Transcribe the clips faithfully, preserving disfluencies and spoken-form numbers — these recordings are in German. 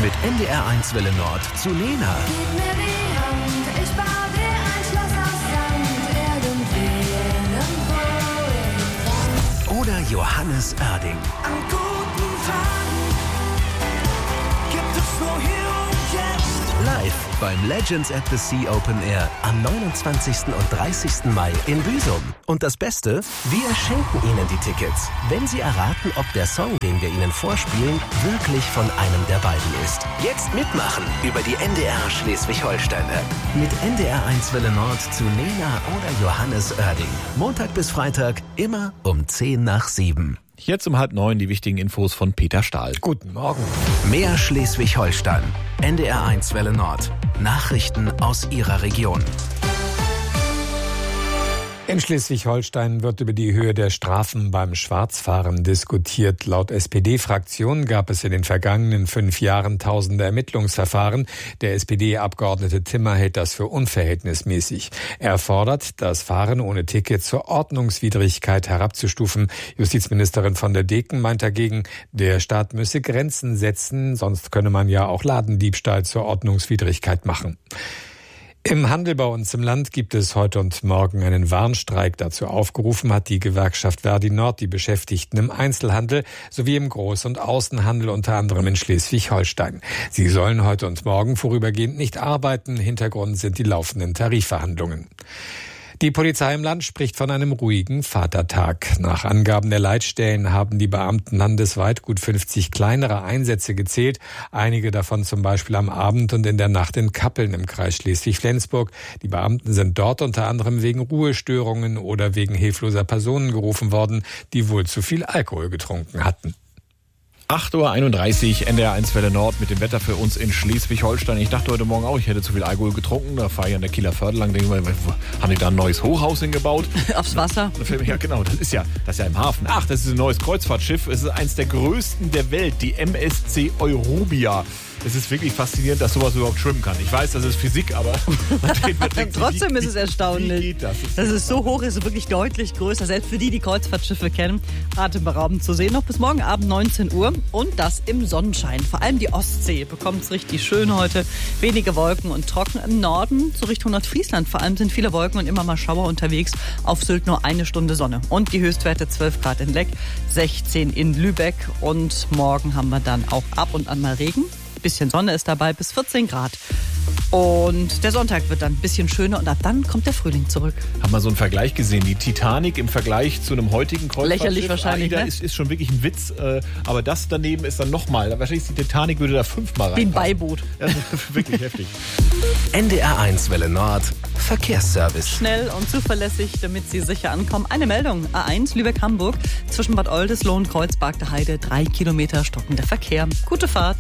mit N D R eins Welle Nord zu Nena. Gib mir die Hand, ich bau dir ein Schloss aus Sand, irgendwo, irgendwo. Oder Johannes Oerding. An guten Tagen gibt es nur hier und jetzt. Live beim Legends at the Sea Open Air am neunundzwanzigsten und dreißigsten Mai in Büsum. Und das Beste, wir schenken Ihnen die Tickets, wenn Sie erraten, ob der Song, den wir Ihnen vorspielen, wirklich von einem der beiden ist. Jetzt mitmachen über die N D R Schleswig-Holstein-App. Mit N D R eins Welle Nord zu Nena oder Johannes Oerding. Montag bis Freitag, immer um zehn nach sieben. Jetzt um halb neun die wichtigen Infos von Peter Stahl. Guten Morgen. Mehr Schleswig-Holstein. N D R eins Welle Nord. Nachrichten aus Ihrer Region. In Schleswig-Holstein wird über die Höhe der Strafen beim Schwarzfahren diskutiert. Laut S P D-Fraktion gab es in den vergangenen fünf Jahren tausende Ermittlungsverfahren. Der S P D-Abgeordnete Timmer hält das für unverhältnismäßig. Er fordert, das Fahren ohne Ticket zur Ordnungswidrigkeit herabzustufen. Justizministerin von der Deken meint dagegen, der Staat müsse Grenzen setzen, sonst könne man ja auch Ladendiebstahl zur Ordnungswidrigkeit machen. Im Handel bei uns im Land gibt es heute und morgen einen Warnstreik. Dazu aufgerufen hat die Gewerkschaft Verdi Nord die Beschäftigten im Einzelhandel sowie im Groß- und Außenhandel, unter anderem in Schleswig-Holstein. Sie sollen heute und morgen vorübergehend nicht arbeiten. Hintergrund sind die laufenden Tarifverhandlungen. Die Polizei im Land spricht von einem ruhigen Vatertag. Nach Angaben der Leitstellen haben die Beamten landesweit gut fünfzig kleinere Einsätze gezählt. Einige davon zum Beispiel am Abend und in der Nacht in Kappeln im Kreis Schleswig-Flensburg. Die Beamten sind dort unter anderem wegen Ruhestörungen oder wegen hilfloser Personen gerufen worden, die wohl zu viel Alkohol getrunken hatten. acht Uhr einunddreißig, N D R eins Welle Nord mit dem Wetter für uns in Schleswig-Holstein. Ich dachte heute Morgen auch, ich hätte zu viel Alkohol getrunken. Da fahre ich an der Kieler Förde lang, denke ich mal, haben die da ein neues Hochhaus hingebaut? Aufs Wasser? Ja, genau, das ist ja, das ist ja im Hafen. Ach, das ist ein neues Kreuzfahrtschiff. Es ist eins der größten der Welt, die M S C Eurobia. Es ist wirklich faszinierend, dass sowas überhaupt schwimmen kann. Ich weiß, das ist Physik, aber trotzdem wie, ist es erstaunlich. Wie geht das? Ist das ist so hoch, ist wirklich deutlich größer. Selbst für die, die Kreuzfahrtschiffe kennen, atemberaubend zu sehen. Noch bis morgen Abend neunzehn Uhr und das im Sonnenschein. Vor allem die Ostsee bekommt es richtig schön heute. Wenige Wolken und trocken im Norden, so Richtung Nordfriesland. Vor allem sind viele Wolken und immer mal Schauer unterwegs. Auf Sylt nur eine Stunde Sonne. Und die Höchstwerte zwölf Grad in Leck, sechzehn in Lübeck. Und morgen haben wir dann auch ab und an mal Regen. Bisschen Sonne ist dabei, bis vierzehn Grad. Und der Sonntag wird dann ein bisschen schöner und ab dann kommt der Frühling zurück. Haben wir so einen Vergleich gesehen? Die Titanic im Vergleich zu einem heutigen Kreuzfahrtschiff. Lächerlich wahrscheinlich, AIDA ne? ist, ist schon wirklich ein Witz, äh, aber das daneben ist dann nochmal. Wahrscheinlich die Titanic würde da fünfmal rein. Wie ein Beiboot. Ja, wirklich heftig. N D R eins Welle Nord. Verkehrsservice. Schnell und zuverlässig, damit Sie sicher ankommen. Eine Meldung, A eins Lübeck-Hamburg, zwischen Bad Oldesloe und Kreuzberg der Heide, drei Kilometer stockender Verkehr. Gute Fahrt.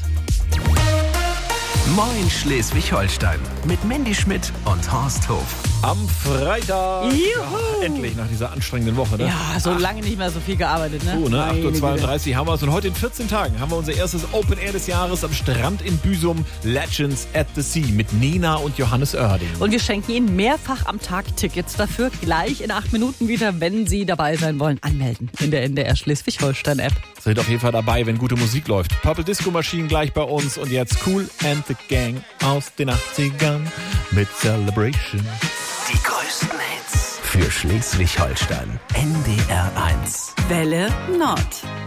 Moin Schleswig-Holstein mit Mandy Schmidt und Horst Hof. Am Freitag. Juhu. Ja, endlich nach dieser anstrengenden Woche. Ne? Ja, so lange nicht mehr so viel gearbeitet, ne? So, ne? acht Uhr Meine zweiunddreißig haben wir es. Und heute in vierzehn Tagen haben wir unser erstes Open Air des Jahres am Strand in Büsum. Legends at the Sea mit Nena und Johannes Oerding. Und wir schenken Ihnen mehrfach am Tag Tickets dafür. Gleich in acht Minuten wieder, wenn Sie dabei sein wollen, anmelden in der N D R Schleswig-Holstein-App. Seid auf jeden Fall dabei, wenn gute Musik läuft. Purple Disco Machine gleich bei uns. Und jetzt Cool and the Gang aus den achtzigern mit Celebration. Die größten Hits für Schleswig-Holstein. N D R eins. Welle Nord.